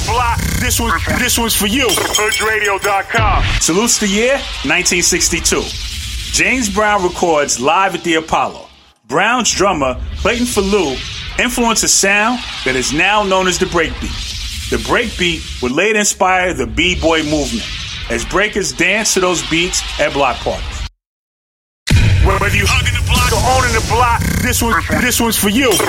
block, this one's for you. HoodRadio.com. Salutes the year, 1962. James Brown records live at the Apollo. Brown's drummer, Clayton Falou, influenced a sound that is now known as the breakbeat. The breakbeat would later inspire the B-boy movement, as breakers dance to those beats at block parties. Whether you hugging the block or owning the block, this one's for you.